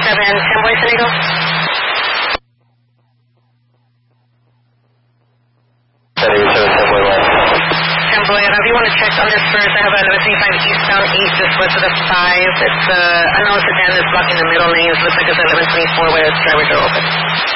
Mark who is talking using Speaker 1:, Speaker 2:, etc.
Speaker 1: Boy, San Diego.
Speaker 2: 10 Boy West.
Speaker 1: 10 Boy, if you want to check on this first, I have a 1135 eastbound east, just west of the 5. It's, I know it's a sedan that's blocking the middle lanes. Looks like it's 1124 where its drivers are open.